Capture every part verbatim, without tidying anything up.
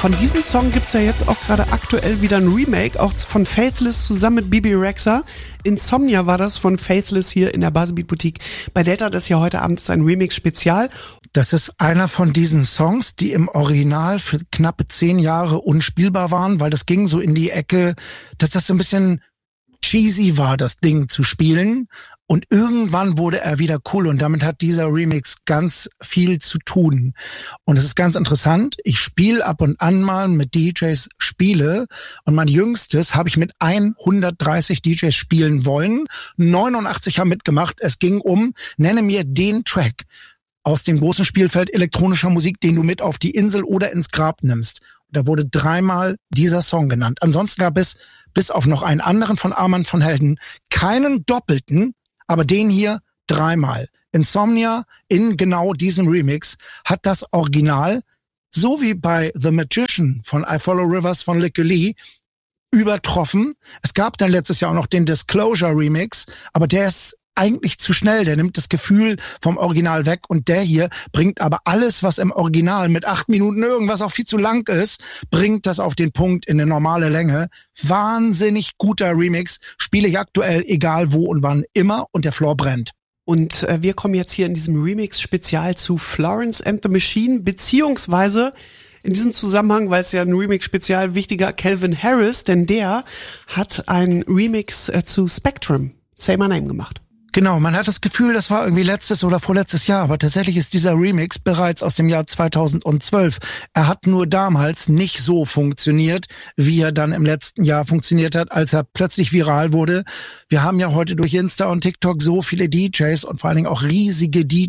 Von diesem Song gibt's ja jetzt auch gerade aktuell wieder ein Remake, auch von Faithless zusammen mit Bebe Rexha. Insomnia war das von Faithless hier in der Baselbeat Boutique. Bei Delta, das hier heute Abend ist ein Remix-Spezial. Das ist einer von diesen Songs, die im Original für knappe zehn Jahre unspielbar waren, weil das ging so in die Ecke, dass das so ein bisschen cheesy war, das Ding zu spielen. Und irgendwann wurde er wieder cool und damit hat dieser Remix ganz viel zu tun. Und es ist ganz interessant, ich spiele ab und an mal mit D Js Spiele und mein jüngstes habe ich mit hundertdreißig D Js spielen wollen. neunundachtzig haben mitgemacht. Es ging um, nenne mir den Track aus dem großen Spielfeld elektronischer Musik, den du mit auf die Insel oder ins Grab nimmst. Da wurde dreimal dieser Song genannt. Ansonsten gab es, bis auf noch einen anderen von Armand von Helden, keinen doppelten, aber den hier dreimal. Insomnia in genau diesem Remix hat das Original, so wie bei The Magician von I Follow Rivers von Lick Lee, übertroffen. Es gab dann letztes Jahr auch noch den Disclosure Remix, aber der ist eigentlich zu schnell, der nimmt das Gefühl vom Original weg und der hier bringt aber alles, was im Original mit acht Minuten irgendwas auch viel zu lang ist, bringt das auf den Punkt in eine normale Länge. Wahnsinnig guter Remix, spiele ich aktuell egal wo und wann immer und der Floor brennt. Und äh, wir kommen jetzt hier in diesem Remix-Spezial zu Florence and the Machine, beziehungsweise in diesem Zusammenhang, weil es ja ein Remix-Spezial wichtiger, Calvin Harris, denn der hat einen Remix äh, zu Spectrum, Say My Name, gemacht. Genau, man hat das Gefühl, das war irgendwie letztes oder vorletztes Jahr, aber tatsächlich ist dieser Remix bereits aus dem Jahr zweitausendzwölf. Er hat nur damals nicht so funktioniert, wie er dann im letzten Jahr funktioniert hat, als er plötzlich viral wurde. Wir haben ja heute durch Insta und TikTok so viele D Js und vor allen Dingen auch riesige D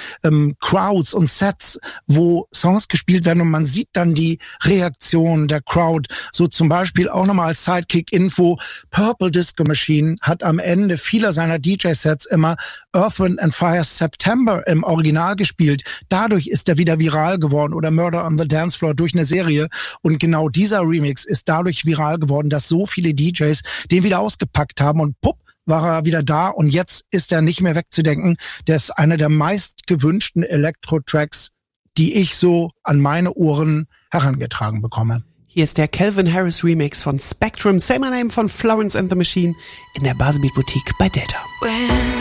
J-Crowds ähm, und Sets, wo Songs gespielt werden und man sieht dann die Reaktion der Crowd. So zum Beispiel auch nochmal als Sidekick-Info, Purple Disco Machine hat am Ende vieler seiner D J-Sets immer Earth, Wind and Fire September im Original gespielt. Dadurch ist er wieder viral geworden oder Murder on the Dance Floor durch eine Serie. Und genau dieser Remix ist dadurch viral geworden, dass so viele D Js den wieder ausgepackt haben und pupp, war er wieder da und jetzt ist er nicht mehr wegzudenken. Der ist einer der meist gewünschten Elektro-Tracks, die ich so an meine Ohren herangetragen bekomme. Hier ist der Calvin Harris Remix von Spectrum, Say My Name von Florence and the Machine in der Baselbeat Boutique bei Delta.